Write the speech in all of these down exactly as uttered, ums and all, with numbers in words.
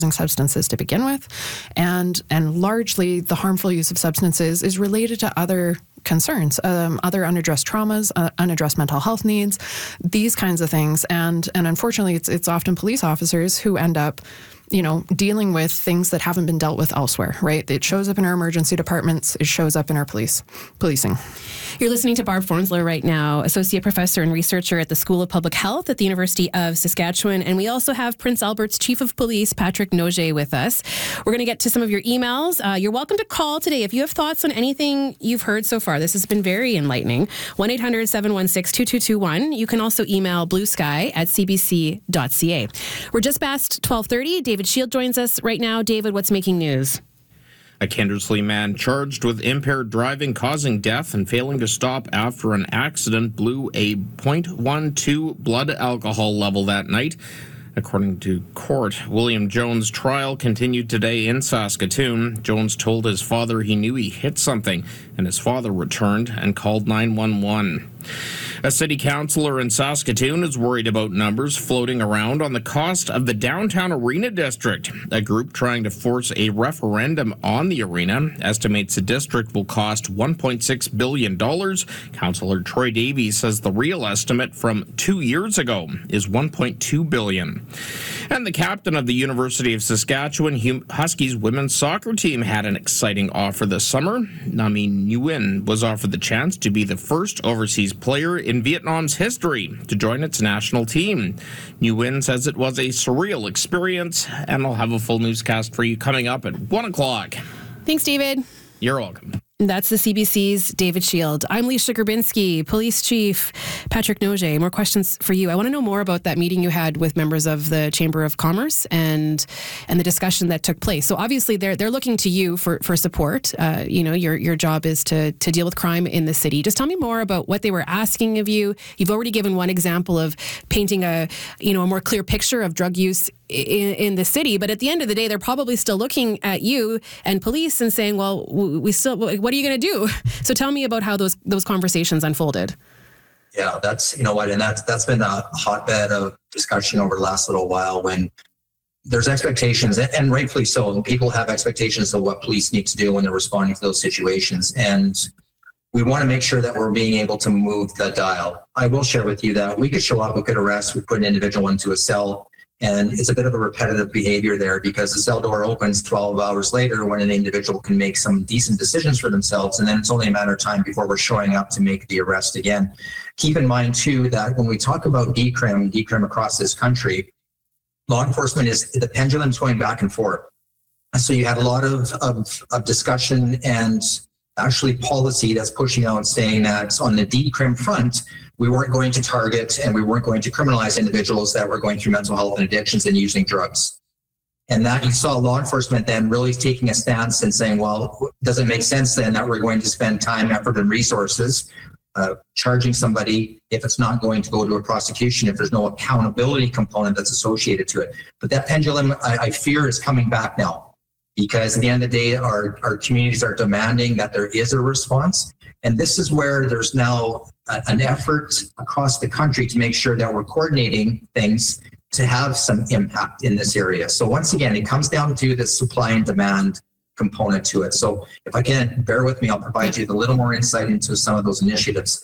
substances to begin with, and and largely the harmful use of substances is related to other concerns, um, other unaddressed traumas, uh, unaddressed mental health needs, these kinds of things, and and unfortunately, it's it's often police officers who end up, you know, dealing with things that haven't been dealt with elsewhere. Right? It shows up in our emergency departments. It shows up in our police policing. You're listening to Barb Fornsler right now, Associate Professor and Researcher at the School of Public Health at the University of Saskatchewan. And we also have Prince Albert's Chief of Police, Patrick Nogier, with us. We're going to get to some of your emails. Uh, you're welcome to call today if you have thoughts on anything you've heard so far. This has been very enlightening. one eight hundred seven one six two two two one. You can also email bluesky at c b c dot c a. We're just past twelve thirty. David Shield joins us right now. David, what's making news? A Kindersley man charged with impaired driving causing death and failing to stop after an accident blew a point one two blood alcohol level that night. According to court, William Jones' trial continued today in Saskatoon. Jones told his father he knew he hit something, and his father returned and called nine one one. A city councillor in Saskatoon is worried about numbers floating around on the cost of the downtown arena district. A group trying to force a referendum on the arena estimates the district will cost one point six billion dollars. Councillor Troy Davies says the real estimate from two years ago is one point two billion dollars. And the captain of the University of Saskatchewan Huskies women's soccer team had an exciting offer this summer. Nami Nguyen was offered the chance to be the first overseas player in Vietnam's history to join its national team. Nguyen says it was a surreal experience, and I'll have a full newscast for you coming up at one o'clock. Thanks, David. You're welcome. That's the C B C's David Shield. I'm Leisha Grabinski, Police Chief Patrick Nogier. More questions for you. I want to know more about that meeting you had with members of the Chamber of Commerce and and the discussion that took place. So obviously they're they're looking to you for for support. Uh, you know, your your job is to to deal with crime in the city. Just tell me more about what they were asking of you. You've already given one example of painting a you know a more clear picture of drug use in, in the city. But at the end of the day, they're probably still looking at you and police and saying, well, we still what What are you going to do? So tell me about how those those conversations unfolded. Yeah, that's, you know what, and that's that's been a hotbed of discussion over the last little while when there's expectations, and rightfully so. People have expectations of what police need to do when they're responding to those situations. And we want to make sure that we're being able to move the dial. I will share with you that we could show up, we could arrest, we put an individual into a cell, and it's a bit of a repetitive behavior there because the cell door opens twelve hours later when an individual can make some decent decisions for themselves. And then it's only a matter of time before we're showing up to make the arrest again. Keep in mind, too, that when we talk about decrim, decrim across this country, law enforcement is, the pendulum's going back and forth. So you had a lot of, of, of discussion and actually policy that's pushing out saying that on the decrim front, we weren't going to target and we weren't going to criminalize individuals that were going through mental health and addictions and using drugs. And that you saw law enforcement then really taking a stance and saying, well, does it make sense then that we're going to spend time, effort, and resources uh, charging somebody if it's not going to go to a prosecution, if there's no accountability component that's associated to it? But that pendulum, I, I fear, is coming back now. Because at the end of the day, our, our communities are demanding that there is a response. And this is where there's now a, an effort across the country to make sure that we're coordinating things to have some impact in this area. So once again, it comes down to the supply and demand component to it. So if I can, bear with me, I'll provide you with a little more insight into some of those initiatives.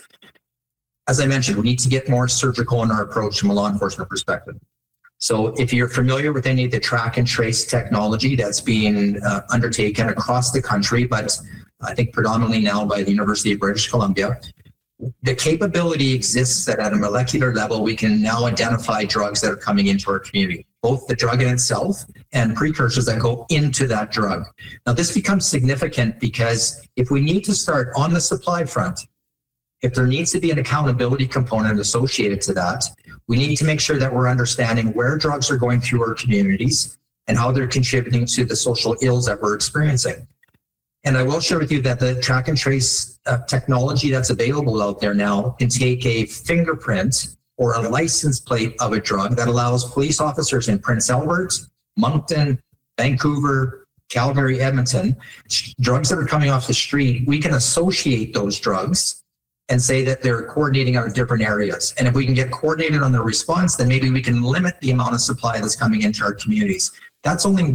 As I mentioned, we need to get more surgical in our approach from a law enforcement perspective. So if you're familiar with any of the track and trace technology that's being uh, undertaken across the country, but I think predominantly now by the University of British Columbia, the capability exists that at a molecular level, we can now identify drugs that are coming into our community, both the drug in itself and precursors that go into that drug. Now, this becomes significant because if we need to start on the supply front, if there needs to be an accountability component associated to that, we need to make sure that we're understanding where drugs are going through our communities and how they're contributing to the social ills that we're experiencing. And I will share with you that the track and trace uh, technology that's available out there now can take a fingerprint or a license plate of a drug that allows police officers in Prince Albert, Moncton, Vancouver, Calgary, Edmonton, drugs that are coming off the street, we can associate those drugs and say that they're coordinating out of different areas. And if we can get coordinated on the response, then maybe we can limit the amount of supply that's coming into our communities. That's only